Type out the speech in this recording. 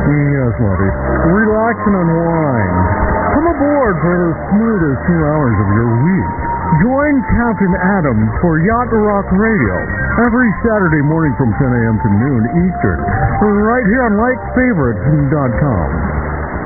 Yes, Lottie. Relax and unwind. Come aboard for the smoothest 2 hours of your week. Join Captain Adam for Yacht Rock Radio every Saturday morning from 10 a.m. to noon Eastern, right here on LikeFavorites.com.